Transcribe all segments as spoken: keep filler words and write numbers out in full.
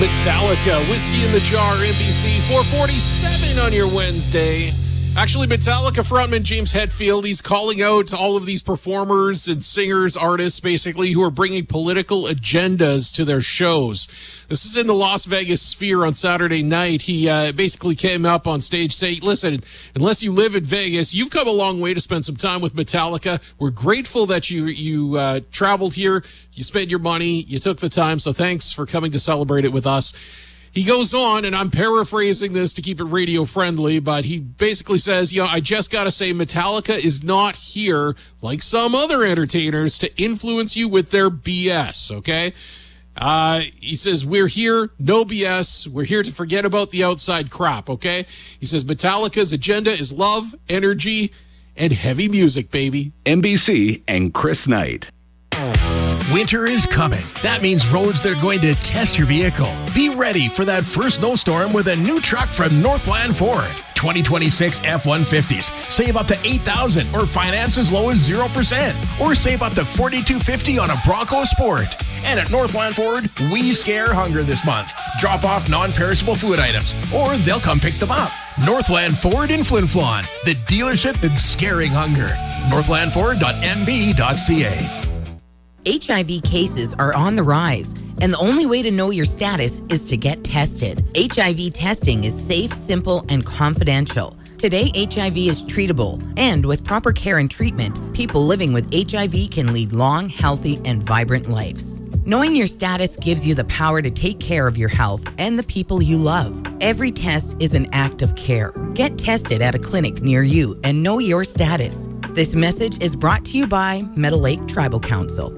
Metallica, Whiskey in the Jar, N B C, four forty-seven on your Wednesday. Actually, Metallica frontman James Hetfield, he's calling out all of these performers and singers, artists, basically, who are bringing political agendas to their shows. This is in the Las Vegas Sphere on Saturday night. He uh, basically came up on stage saying, listen, unless you live in Vegas, you've come a long way to spend some time with Metallica. We're grateful that you, you uh, traveled here, you spent your money, you took the time, so thanks for coming to celebrate it with us. He goes on, and I'm paraphrasing this to keep it radio friendly, but he basically says, you know, I just got to say Metallica is not here, like some other entertainers, to influence you with their B S, okay? Uh, he says, we're here, no B S. We're here to forget about the outside crap, okay? He says Metallica's agenda is love, energy, and heavy music, baby. N B C and Chris Knight. Winter is coming. That means roads that are going to test your vehicle. Be ready for that first snowstorm with a new truck from Northland Ford. twenty twenty-six F one fifties. Save up to eight thousand dollars or finance as low as zero percent. Or save up to forty-two fifty on a Bronco Sport. And at Northland Ford, we scare hunger this month. Drop off non-perishable food items, or they'll come pick them up. Northland Ford in Flin Flon, the dealership that's scaring hunger. northland ford dot m b dot c a. H I V cases are on the rise, and the only way to know your status is to get tested. H I V testing is safe, simple, and confidential. Today, H I V is treatable, and with proper care and treatment, people living with H I V can lead long, healthy, and vibrant lives. Knowing your status gives you the power to take care of your health and the people you love. Every test is an act of care. Get tested at a clinic near you and know your status. This message is brought to you by Meadow Lake Tribal Council.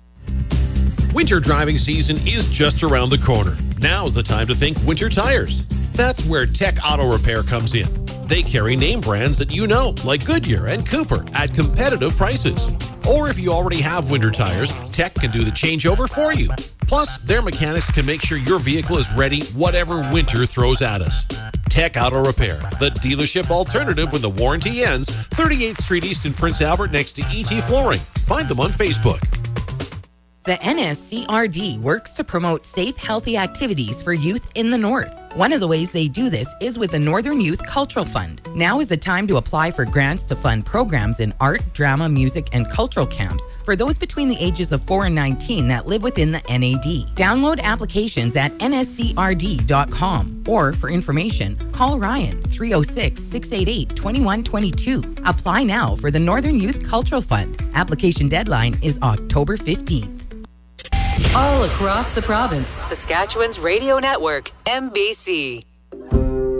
Winter driving season is just around the corner. Now's the time to think winter tires. That's where Tech Auto Repair comes in. They carry name brands that you know, like Goodyear and Cooper, at competitive prices. Or if you already have winter tires, Tech can do the changeover for you. Plus, their mechanics can make sure your vehicle is ready whatever winter throws at us. Tech Auto Repair, the dealership alternative when the warranty ends, thirty-eighth Street East in Prince Albert next to E T Flooring. Find them on Facebook. The N S C R D works to promote safe, healthy activities for youth in the North. One of the ways they do this is with the Northern Youth Cultural Fund. Now is the time to apply for grants to fund programs in art, drama, music, and cultural camps for those between the ages of four and nineteen that live within the N A D. Download applications at N S C R D dot com, or for information, call Ryan three oh six, six eight eight, two one two two. Apply now for the Northern Youth Cultural Fund. Application deadline is October fifteenth. All across the province, Saskatchewan's radio network, M B C.